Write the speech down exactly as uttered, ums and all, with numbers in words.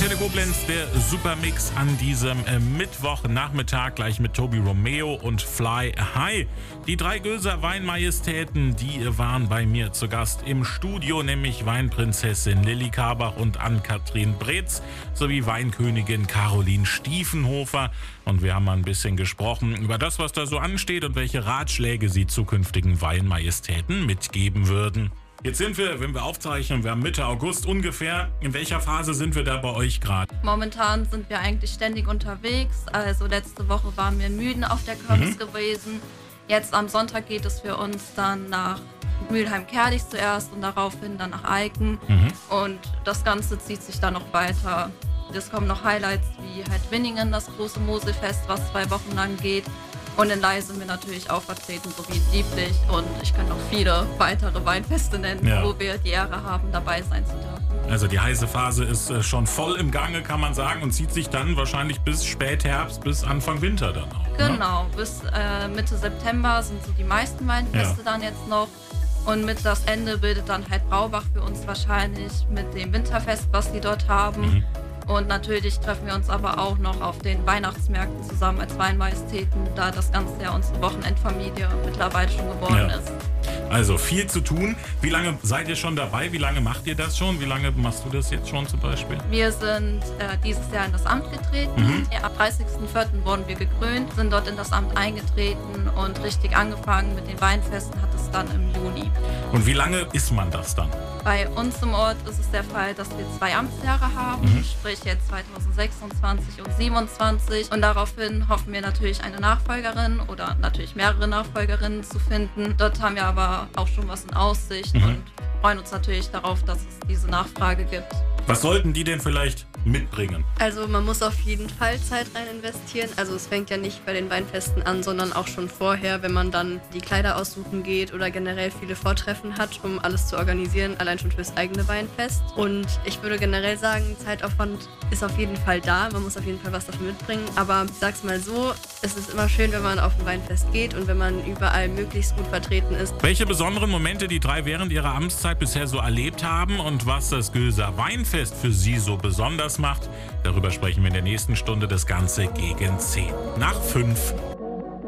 Antenne Koblenz, der Supermix an diesem äh, Mittwochnachmittag, gleich mit Tobi Romeo und Fly High. Die drei Gülser Weinmajestäten, die waren bei mir zu Gast im Studio, nämlich Weinprinzessin Lilly Karbach und Ann-Kathrin Breetz sowie Weinkönigin Caroline Stiefenhofer. Und wir haben mal ein bisschen gesprochen über das, was da so ansteht und welche Ratschläge sie zukünftigen Weinmajestäten mitgeben würden. Jetzt sind wir, wenn wir aufzeichnen, wir haben Mitte August ungefähr. In welcher Phase sind wir da bei euch gerade? Momentan sind wir eigentlich ständig unterwegs. Also letzte Woche waren wir in Müden auf der Kirmes mhm. gewesen. Jetzt am Sonntag geht es für uns dann nach Mülheim-Kärlich zuerst und daraufhin dann nach Eiken. Mhm. Und das Ganze zieht sich dann noch weiter. Es kommen noch Highlights wie halt Winningen, das große Moselfest, was zwei Wochen lang geht. Und in Leih sind wir natürlich auch vertreten, so wie Dieblich. Und ich kann noch viele weitere Weinfeste nennen, ja. wo wir die Ehre haben, dabei sein zu dürfen. Also die heiße Phase ist äh, schon voll im Gange, kann man sagen, und zieht sich dann wahrscheinlich bis Spätherbst, bis Anfang Winter dann auch. Genau, ne? bis äh, Mitte September sind so die meisten Weinfeste ja. dann jetzt noch. Und mit das Ende bildet dann halt Braubach für uns wahrscheinlich mit dem Winterfest, was die dort haben. Mhm. Und natürlich treffen wir uns aber auch noch auf den Weihnachtsmärkten zusammen als Weinmajestäten, da das Ganze ja unsere Wochenendfamilie mittlerweile schon geworden ja. ist. Also viel zu tun. Wie lange seid ihr schon dabei? Wie lange macht ihr das schon? Wie lange machst du das jetzt schon zum Beispiel? Wir sind äh, dieses Jahr in das Amt getreten. Mhm. Ja, ab dreißigsten vierten wurden wir gekrönt, sind dort in das Amt eingetreten und richtig angefangen mit den Weinfesten hat es dann im Juni. Und wie lange ist man das dann? Bei uns im Ort ist es der Fall, dass wir zwei Amtsjahre haben, mhm. sprich jetzt zweitausendsechsundzwanzig und siebenundzwanzig. Und daraufhin hoffen wir natürlich eine Nachfolgerin oder natürlich mehrere Nachfolgerinnen zu finden. Dort haben wir aber auch schon was in Aussicht mhm. und freuen uns natürlich darauf, dass es diese Nachfrage gibt. Was sollten die denn vielleicht mitbringen? Also man muss auf jeden Fall Zeit rein investieren. Also es fängt ja nicht bei den Weinfesten an, sondern auch schon vorher, wenn man dann die Kleider aussuchen geht oder generell viele Vortreffen hat, um alles zu organisieren, allein schon fürs eigene Weinfest. Und ich würde generell sagen, Zeitaufwand ist auf jeden Fall da. Man muss auf jeden Fall was dafür mitbringen. Aber ich sag's mal so, es ist immer schön, wenn man auf ein Weinfest geht und wenn man überall möglichst gut vertreten ist. Welche besonderen Momente die drei während ihrer Amtszeit bisher so erlebt haben und was das Gülser Weinfest für sie so besonders macht, darüber sprechen wir in der nächsten Stunde. Das Ganze gegen zehn nach fünf.